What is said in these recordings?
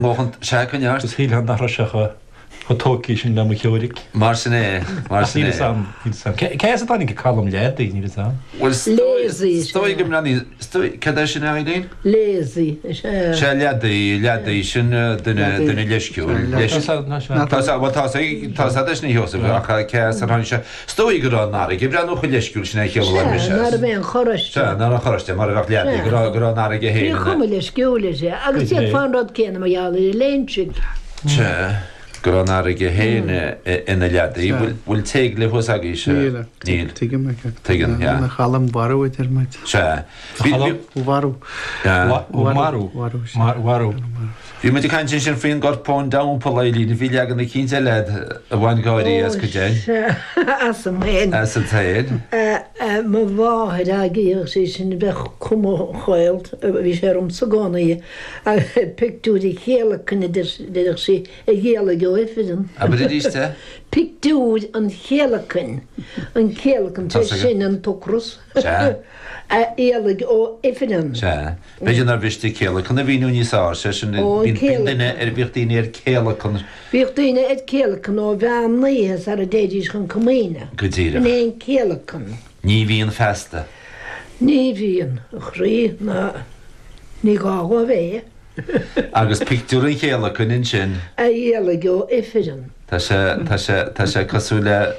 Móchan seacaneart Gus híl an nachrasecha chu tóí sin le cheúric. mar sin é Cé a danig calm lead ní sam? stoi go mnaí cad sin aíon? Lazy. sé leadaí sin duna leisciúil tá ní hosa bhecha ce ran se stoi go nára go breanú chu leisciúil sinna cheúil se. Nar bhéon choiste. ná choiste mar bheith leadaí go nára go Ní héine. chuma le sciúla sé, agus sé fanrad céanna mar geall i léintse. Go nára go héine ina leadaí bhfuil teag le hos agé se níl tuigean na chalam warú ar maid. se. Warú. Warú. Bhí me caiin sin faoin gorpón dampa leilí na bhí legan na 15 lead a bhain gáirí as go dé. As am héin. As an taid. Má bháid a gíoch sé sin bheith cumó choilt, bhí sé sa gánaí a pictúí chéala cynna idir sé a chéala go ifidan. A bud díiste? Pictúd an chéalacin te sin an tocrus. Éalaigh ó ifidan. Se. Beidir nar bhistí céala chuna bhíú níosá sé sin duine ar bhíochttaí ar céala chun Bhíoh daoine ag céalacin ó bhean níos ar a déidir chun cumíine. go dtíire. Néon céalacin. Ní bhíon festa. Ní bhíon chrí na ní gáha bhéh Agus pictúr an chéala chun in sin. a dhéalaigh ó ifidan. Tá sé cosú le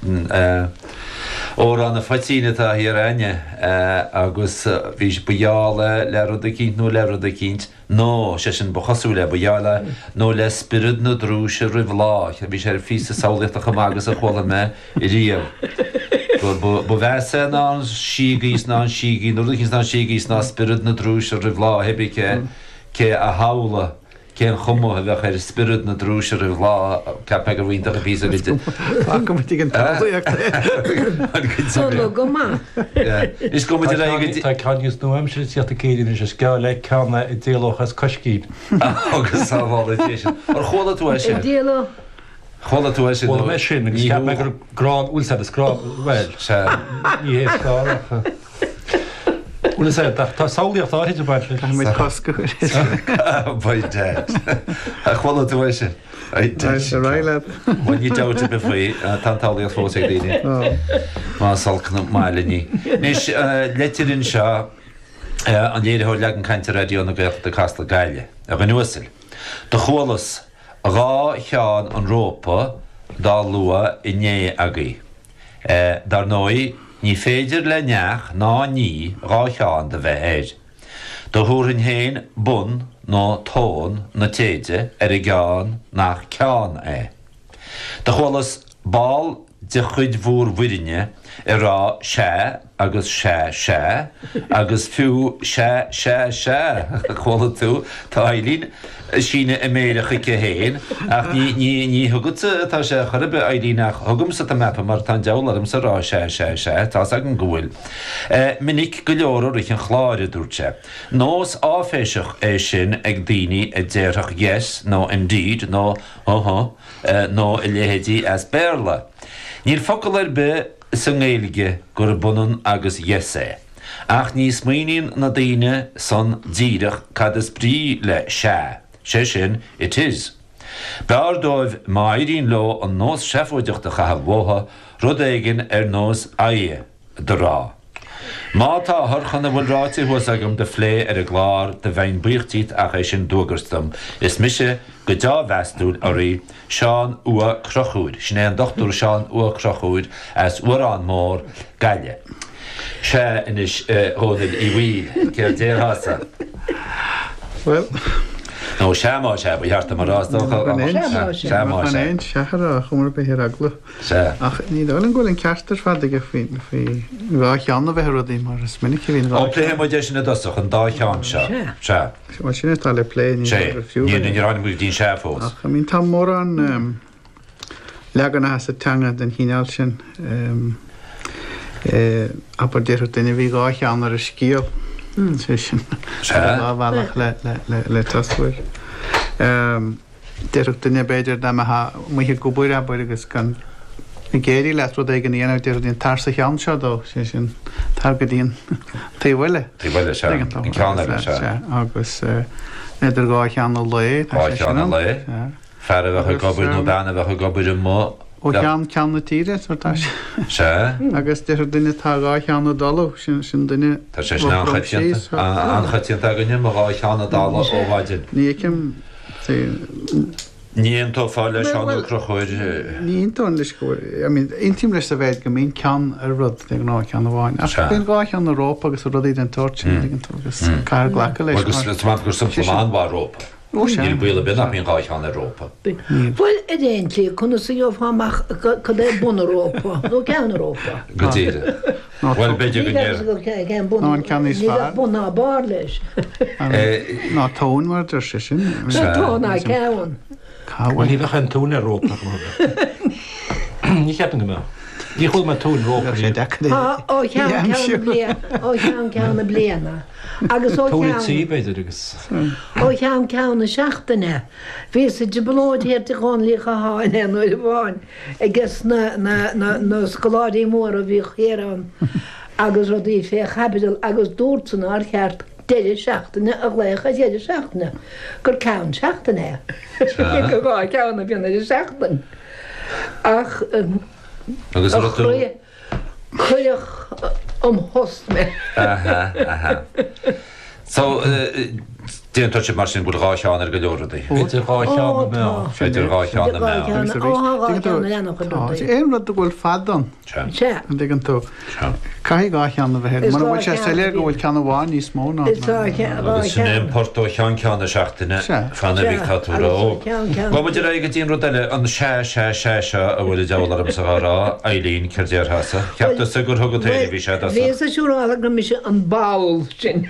ó an na fatíine tá hir aine agus bhís buála le rud a cinint nó le rud a cinint nó sé sin bchasú le buála nó le spirid na drú se rihláith a bhí sé fi a saolaach agus a chola me i riamh. Bu bheitse ná sigís ná sigí nó chus ná sigís ná spirid na drú se rihláth hebí cé a hála. Cén chumó a bheith ar spirid na drúise a bhlá cepa go bhhaonnta a bhí bhíte. An Solo go má. Is go Tá cánius nuam sé tíata céidirn sé sceá le ceanna i déalachas coscíd. agus sáhála sin. Ar chola tú sé. Déala Chola tú sin. Bhil me sin agus ceap me gur grán úlsa a scrá bhil se. ní hé scáracha. Úna sé tá saolaíocht áid baint mé cosca Baid dead. A chola tú sin. se raile. Bhain ní dáte be faoi tantálaíocht fós ag daine. Má salcna mailení. Nis letirinn seo an léirithir legan caiinte radioúna bheith de Castle Gaile a bheit nuasil. De cholas rá cheán an rópa dá lua I né agaí. Dar nói ní féidir le neach ná ní rá cheán de bheith éid. Do thuúrinn héin bun nó tón na téide ar I gceán nach ceán é. De cholas ball de chuid bhúr bhuiine rá sé agus sé agus fiú sé chola tú tá lín sína I méirecha go héin ach ní thugad tá sé chorbe aidí nach thugam sa mepa mar tá delarm sa rá sé tá ag an ghfuil. Minic go leorú ich an chláire dúirte. Nós áféiseach é sin ag daoine ag déireach yes nó indeed nó nó I léhédí as béla. Níl focail ar be san ngéige gur bunan agus yes ach ní smaoiníonn na daoine san díireach cad is brí le sé sin it is. Bear dóibh mairíonn lo an nós seafúideachta chatha bmhótha rud éigean ar nós aie de rá. Má tá thorchanna bhfuil rátaí thuas agam de phlé ar a gláir de bhain buíochtíit ach é sin dúgarstam. Is mise go dá bheastúil arí Seán Ua Crochúid, sin é an dochtúr Seán Ua Crochúid as uarán mór gaile. Se inis hónail I bhí céir déarthasa. Well, nó seaá sé bheartta mar rásdócha éon sechar a chumar be hir agla. Ach ní an ghfuil an ceartar fádige bhá cheanna bheith rudaí mar is minic hín rá. Plé muide sinna dosach an dá cheán se. Má sinna tá le pléin fiú. Ní ran mu dín sé fós. Ach mín tá mór an legan as a teanga den híál sin apar déir duine bhí gá cheannar a scíal. Sin bhheach le tasfuir. Déireach duine beidir de muhé go buir a buir agus gan I géirí le rud ag an dhéanamh déir dín tarsa chean seo dó sin tar go dtíon taobhile. Taobhile se, an ceanna se. Agus Idir gá cheanna le Gáithcheanna le. Fear bheith chu gobir nó beanna bheith chu gobir mó. ó ceanna tíre tá Se? agus de duine tá gá cheanna dalh sin duine Tá sé anchatíanta aganine má gáithcheanna dála óháidir. Nícim Níon tó fáil seánú crochuir. Níon leis intim leis a bheith go mín cean ar rud ná ceanna bháin. Bhíon gá cheanna Rópa agus rudí den tortin agus cair ghlacha leis. Agus gur simán bhá Rópa. Níl buile bin nach bhíon gáithcheanna Rópa. Bhfuil a déontlí chuna sa jobhhamach chu é buna Rópa, nó ceanna Rópa. Go tíre. Bhfuil beidir go Ná cean níos fearr. Buna bar leis. Ná tón mar ar sin. Tána ceann. Well, hí bheith an tún Rópa. Ní cheapan go. Ní chuil mar tún Rópa sé ó chean ceanna bliana. Agus ó Túí beidir agus. ó chean ceanna seachtainine. Bhí sa diblóid héir de gáin lícha háin nuair bháin. Agus na scoláirí mór a bhí chéan agus rodí fé chabidal agus dúirtan ar cheart déidir seachtainine a lécha déidir seachtainine. Gur ceann seachtainine. Go gá ceanna bhíonna idir seachtain. Ach agus chuoch host me. So déon tu mar sin bud gáithcheanna go leordaí. Idir gáithcheanna me. Féidir gáithcheanna me. éon rud bhfuil fadan an tú cai gá cheanna bheit mar bhfuil sé léir go bhfuil ceanna bháin níos móna. Agus sin importó chean ceanna seachtainine fanna dictátúra ó. Ba muidir go dtíon rud eile an se a bhfuil deabharm sa rá Eileen Cerdéir Hasa. Ceapta sa gur thugad téine bhí sé. Bhí a siúrála go mis an báil sin.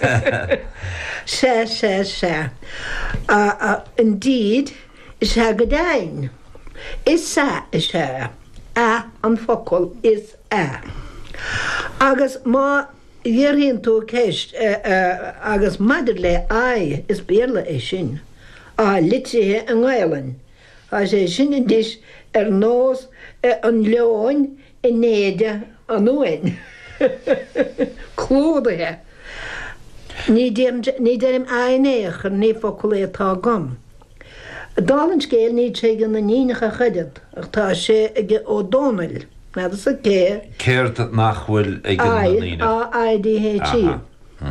Se. Indeed, is ha gedain. Is sa is her. A an focal is a. Agus má dhéirhíonn tú ceist agus maidirle ai is béla é sin. A litithe an gáilein. A sé sin in dis nós an leáin I néide an nuin. Clúdathe. Ní déim anéachar ní focalétá gom. Dálann scéal ní sé gan na nínacha chuidead ach tá sé ige ó Donald. Nadas a cé. Céird nachhfuil ag nína. IDHE.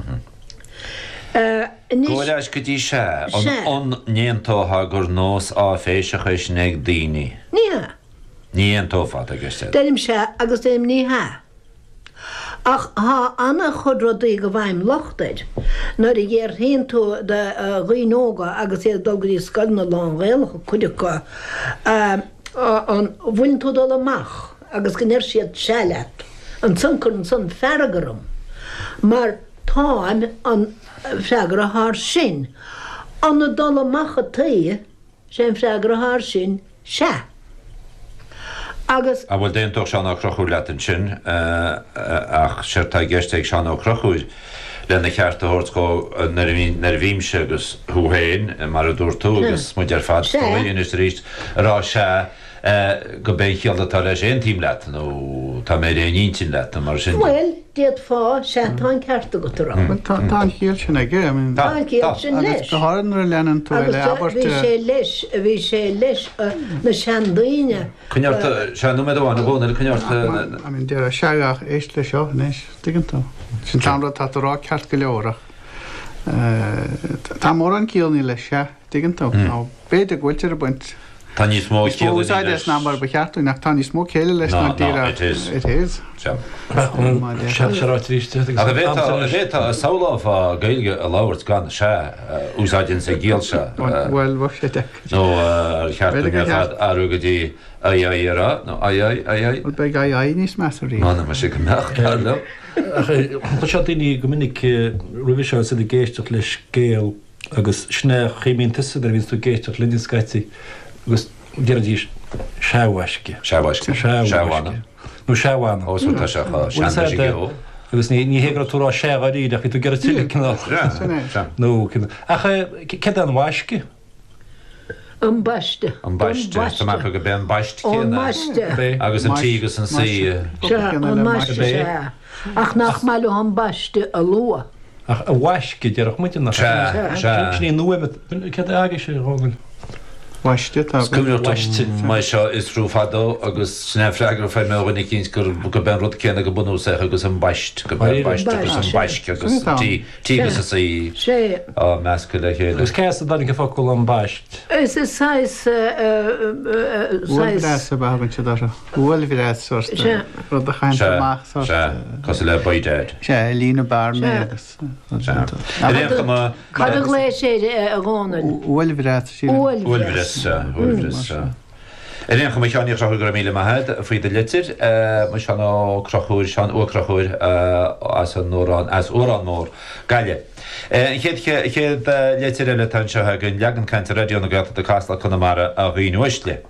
Góileis go dtí sé an néontótha gur nós á féise chuis ag daoine. Ní. Níon tófad agus sé. Déim sé agus déim ní ha. Ach há anna chudrodaí go bhaim lochtaid, nuair I dhéar híonn tú de ghuiinóga agus é dulgadí scanna lán bhéalacha chuideá an bhain tú dul amach agus gnéir siad sealaat an suncar an sun fergarum, mar táim an freagar a thar sin. An na dul amach a taí sé freagar a thar sin se. Agus a bhfuil déontóch seán á crochú letain sin ach seirtá geisteigh seán á crochúid lena cheart a thuirtcó nar bhíimse agus thuhéin mar a dúirtú agus muidir fad in is ríist rá se go bé cheallatá leis éon tím leatan ó tá mé réon tín leatan mar sin. Well, déad fá sé tá ceartta go rá. Tá híal sin aige Tá céal sin leis. go hánar leanan tú bhí sé leis na seandaine. Cuneartta seanú me bháinna bhna cuneartta de a seach éist le seo néis digantá. Sin tamra tá rá ceart go leorach. Tá mór an cíalní le se digantá. Béidir ghfuiltear a buint. Tá níos mó Úsáides ná mar becheartú nach tá níos mó céile leis na tíra. It is. bhé a saoláh a gailge a láhairt gan se úsáidinn sa ggéal se. Well bh sé de. nó cheart arugadí aíará nó Bhil be ga níos meí. Mána mar si go meach le. Tá se daoine go minic roihiseáil sa géisteach leis scéal agus sné chéíonnta ar vín tú géisteach lidinscaiti agus dearadí sehaisce. Sehána. nó sehána. Ósúta se sean agus ní hégra túrá seaí a chu tú gar tí nó ce an bhaisce? An baiste. An baiste go ben baist baiste. agus an tígus an sí. An baiste. Ach nach meú an baiste a lua. ach a bhaisce dearach muide nach ní nuime ce aige sé rágan. Waiste mai seo is rúfadó agus snefreagur fé meganna cíns gur go ben rud céanna go bunú sé agus an baist go baist agus an baisce agus tígus a í measca le chéile. Gus cé danig go focail an baist. Is sais bhfuil bagan se bhfuil rud a chaintach cos le baidéid. sé lína barna agus Cadh lé sé a gána. bhfuil Réon go meánní crochu go míle maithe faoi de litir mu sean crochúir sean ucrochúir as an nórán as órán mór gaile. Chéad litir eile tan sethe gon leagan cainte radioúna gata de Castla Connemara a bhíonhuiisle.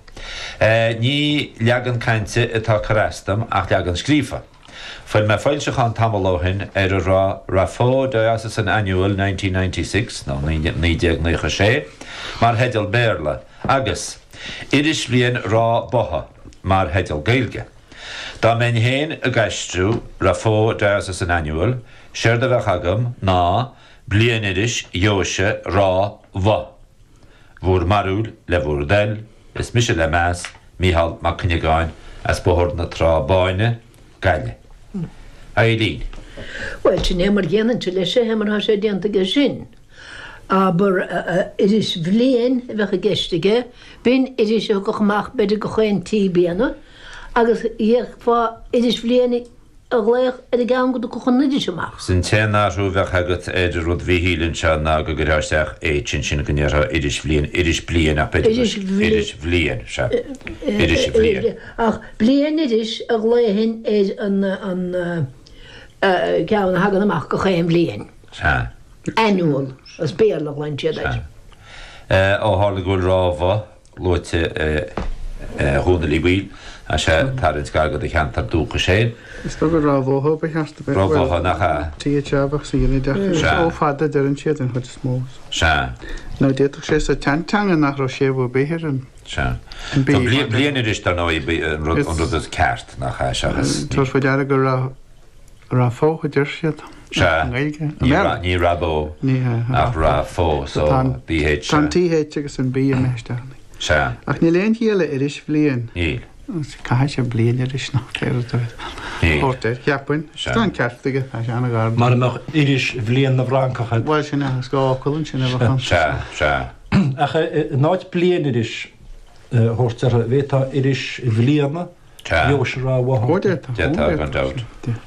Ní leagan cainte atá chorestam ach leagan scrífa. Fuil me fáilte an tamlóhin ar ra fó as an annual 1996 nó 1996 mar heideal béirle agus iris bblion rá botha mar heideal gailge. Tá men héin a gaistrú ra fó as an annual séir de bheith agam ná blian iris jóise rá bha. Bhúr marúil le bhúr del is mise le meas Míhal mac cynnegáin as bóthir na trá báine gaile. Eileen. Well, sin émar géanaan se lei sé hemar há sé déanta go sin. Aber is bhléon bheith a geistige, bin is go goach beidir go chuin tí béana, agus dhéagh is bhléana a léich a gan go go chunidir semach. Sin téannáú bheith agat éidir rud bhíhílann se ná go goráisteach sin gnéar iris blian a iris bblion se. Iris bblion. Ach blian is a léhin é an ceann hagan amach go chéim blian. Annual. As béarla ghain siad. Ó hála gúil rábha lóite húnalí bhíl a sé tarint gargad a cheantar dúcha sé. Is go rábhótha be cheasta be. Rábhótha nach tí teabhach sa dhéana de ó fada de an siad an chud smós. Se. Nó déach sé sa teantanga nach ra sé bh béhir an. Se. Blianir is tar nó an rud is ceart nach seachas. Tus fa deara go ra fócha dir siad. Ní rabó ach ra fó BH. Tá tíhéid agus an bí meisteachna. Se. Ach ní léon chéile iris bblion. Níl. Cai sé blian iris nach féir. Hortir, cheapin, tá ceartige a se anna gard. Mar nach iris bblion na bhrancacha. Bhil sin agus gácailn sin a bhchan. Se. Ach náid blian iris hortar bhétá iris bblianna. Jós rá bhá. Détá gan dat.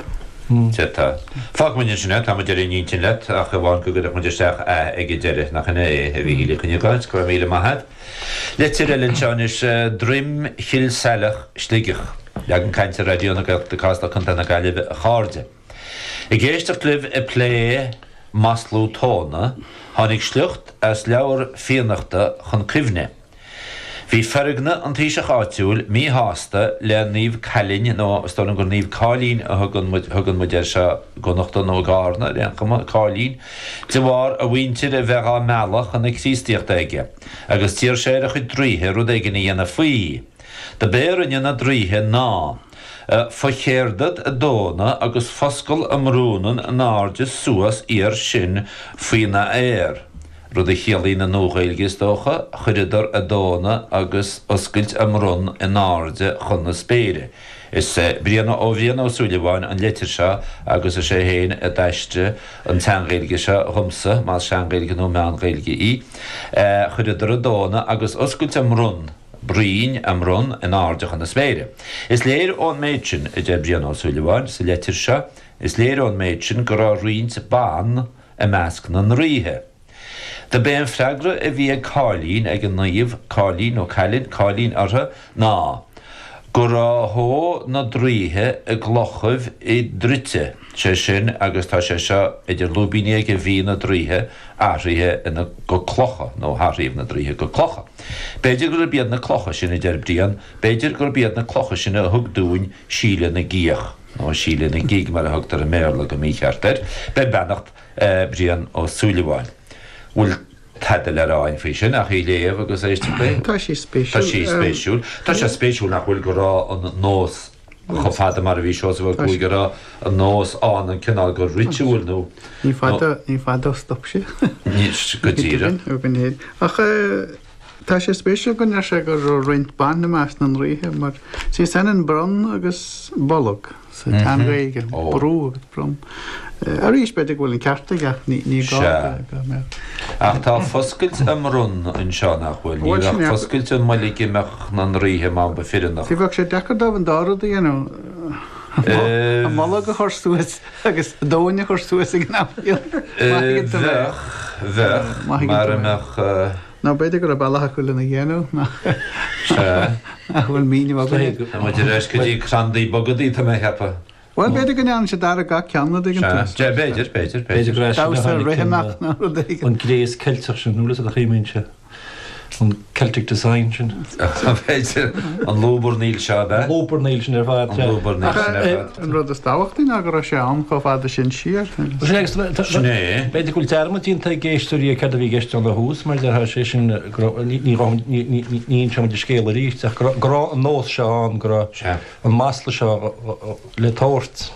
Teta. Fagmunin sinna tá idir nítin let a go bháin go go muidirteach ige deire nach an é a bhí híle chunne gáins go míle maithad. Letir eilinn seán is drim chill seilech sligich leagan cainte radioúna go de Castla Connemara gaileh a cháde. I ggéisteach libh i plé Maslú tóna tháinig slucht as leabhar fianachta chun cibhne. Bhí fergna an tíiseach áitiúil mí hásta le níomh cailín nó stolan gur níomh cáilín a thugann muidir se gonachta nó gárna réanchama cáilín de bhar a bhaintir a bheith á mealach an exístíocht aige, agus tíir sé a chu dríthe rud éige na dhéana faoi. De béir in dhéana dríthe ná fachéirdad a dóna agus foscail amrúnan an áde suas ar sin faoina éir. Rud a chéalaí na nóghailgis dócha chuidir a dóna agus oscailt amrún in áde chun na spéire. Is bríanana ó bhíanana ó súilehhain an litir se agus a sé héin a deiste an teanghailge se thumsa má seanghailge nó meanghailge í. Chuidir a dóna agus oscailt amrún brín amrún in áde chun na spéire. Is léir ón méidsin a de bríanana ó súilehhain sa litir se, is léir ón méidsin go rá riint bán a measc na ríthe. Da ben freagra a bhí cáilín ag an naomh cáilín ó cáilín artha ná. Go rathó na dríthe a ghlochamh I drite sé sin agus tá sé seo idir lúbíine ag a bhí na dríthe áirithe ina go clocha nó háiríomh na dríthe go clocha. Beidir gur bead na clocha sin I deir bríon, beidir gur bead na clocha sin a thugdúin síle na gíoch. nó síle na gíig mar a thugtar a méla go mícheartar, be beannacht bríon ó súilehhain. Bhfuil tadal le ráin fao sin a chi léamh agus éiste bé? Tá sí spéisiúil. Tá sí spéisiúil. Tá sé spéisiúil nach bhfuil go rá an nós Chofada mar a bhí seo bhfuil chuigara an nós an cinál go ritual nó. Ní fada stop sé. Níos go díire. Ach tá sé spéisiú go se gur roiint ban na meas an ríthe, mar sí san an bron agus bolog sa an réige brú agus brom. A rís beidir bhfuil an ceartaige ní gá. Ach tá foscailt am run in seo nach bhfuil. Ní foscailt an mailig imeach an ríthe má ba firinach. Tí bhah sé decardá an dárad dhéanú. A mala go chórsúas agus dóine chórsúas ag náfíil. Bheach, mar imeach... Ná beidir gur a bailach chuil na dhéanú bhfuil míine bh. A muidir éis go dtí crandaí bogadí tá mé hepa. Well, beidir go neann sé dar a ga ceanna dig an tras. Beidir. An gréis Celtach sin núlas a chéimén se. An Celtic design sin. Beidir an lóbar níl seo be. Lóbar níl sin bhd. An rud a stáhachttaí ná gur sé am go fáda sin siar. Sné. Beidir goil termatínta géistúí a cad a bhí geist an a hús, mar de sé sin ní sem de scéile rícht. Gra an nós se an gra an másla seo le tórt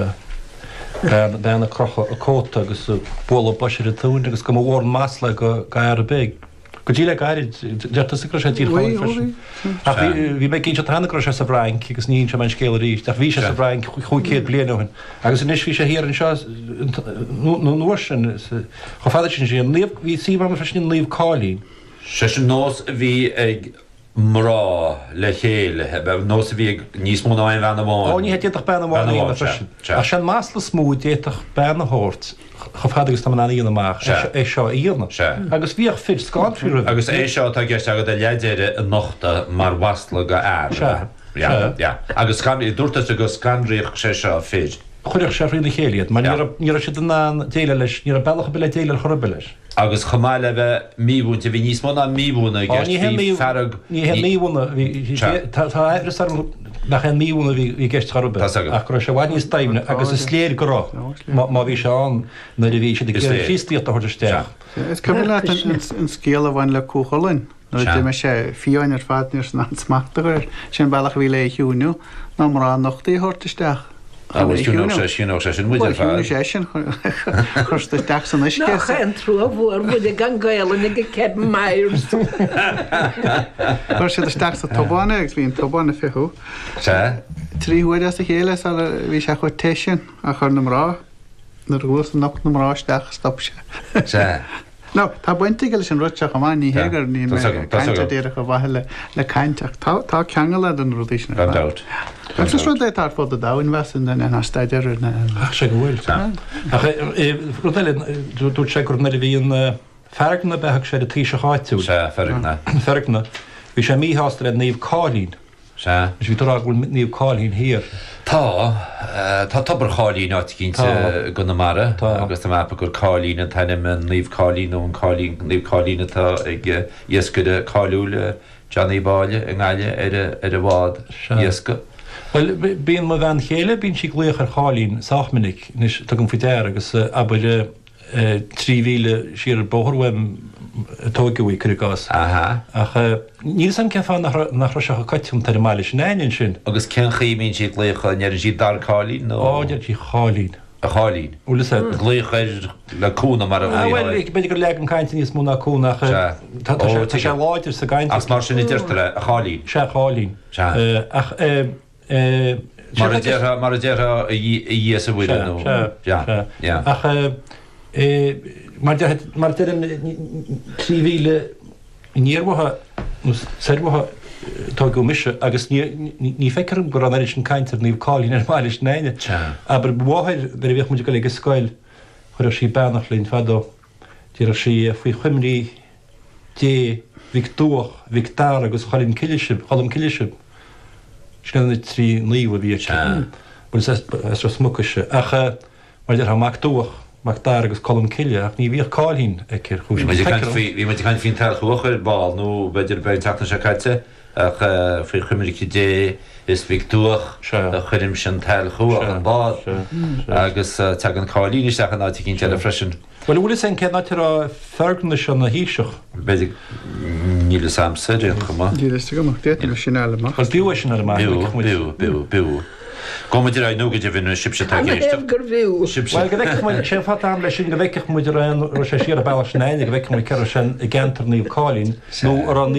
bena crocha a cóta agus bóla basir a tún agus go bhór másla go ar a big. Go dí le gairid deirta sa sé tír fáin. Bhí mé cinn tanna cro sé sa brainc agus ní se man scéile ríist, ach bhí se sa brainc chuú céad blianahin. Agus inis bhí sé hir an seo nuair sin chu fada sin sin hí sí mar sin líomh cáilín. Se sin nós bhí ag mrá le chéile nós bhí níos mó áin bhena bháin. Ó ní déach benna bháin frisin. A sin másla smú déach benna hórt. Chofadagus tam an íon amach é seo íonna. Agus bhíoh fid scáilfiú. Agus é seo tá gceist agad a leidir an nochta mar wasla go air. Agus dúirtas agus scanríoch sé seo fid. Chuireach sé rií chéliaad, mar ní si den ná déile leis, ní a bailach be le déile chorbe leis. Agus chomáile bheith míbúnta bhí níos mó an míbúna Ní he míúna tá éidir nach an míúna bhí gceist chorbe. Ach chu se bhaid níos taimne agus is sléir gorá má bhí se an na a bhí sé fítííocht a chuirteach. Is cum le an scéal a bhain le cúchalainn. Dé me sé fiáin ar fadníir san an smachtair sin bailach bhí le hiúnú ná mar an nachtaí hortaisteach. sin muidir sé sin chusta deach san isce. An trú a bhór bud a gan gaiile go ce mairs. Chuir sé deach sa tobána agus bhíon tobána fiú. Tríhuiide a chéile bhí sé chuir teisisin a chur nará nar bhús nach narráisteach stop se. No, tá buinte go sin ruteach amá ní hégur ní déire go bhaile le caiinteach. Tá ceangaile an rudíisna. Agus ru é tar fód a dáin wesan den an staidir sé go bhfuil. Dút sé gur na bhíon fergna betheach sé a tí se háitú. Fergna. Bhí sé míhástar a níomh cáilín. Bhí tar bhfuil níomh cáilín hir. Tá tobar cháilín áit cinnte go na mara, agus tá mapa gur cáilín an tanim an níomh cáilín ó an níomh cáilín atá ag iascuide cáilúla Johnny Báile an gáile ar a bhád iasca. Well, bíon má bhean chéile bín si gluoch ar cháilín Sachminic níos tugam fitéir agus abaile tríhíle siar bóthirhaim tógaí chuigás. Ach níl san ceá nach seach caiitiúm tar máile sin sin. Agus cen chaíonn si lécha near sí dar cháilín nó áidir sí cháilín. A cháilín. Úlas lécha leúna mar bhfuil beidir gur le an caiinte níos múna cúnach tá sé láidir sa gaiint. As mar sin deirtare a cháilín. Se cháilín. Ach mar a déire dhéas a bhfuil ach mar tríhíle níormhathe sermhathe tá go mise agus ní feicearm go an sin caiintear níomh cáilín ar máile néine. Aber bháthir gur bhéh muidir go le scoil chuir sí benach lín fadó tíar sí faoi chuimrí dé victúach victar agus chalim ciiliisib sinna trí níomh bhí bhil smucaise acha mar de haachúach Magdar agus colm ciile ach ní bhíoh cáilín ag cir chúis. Bhí mu chuin fin tal chuachir báil nó beidir be teachna se caiite ach fao chuimirici dé is victúach a chuirim sin tal chuach an bád agus te an cáilín isteach an áiti cinn teile freisin. Well bhfuil san cena tar fergna se na híiseach. Beidir níle samsa réon chuma. Díiste go déú sinálach. Chos bíú sin ar Bú. Gomuidir a nóga de bhíú sibse Heb gur bhú. Well go bheith sé fatám leis sin go bheiceh muidir an sé siar a bail snéine, go bheiceh mu ceir sin i gentar níomh cáilín nó ar an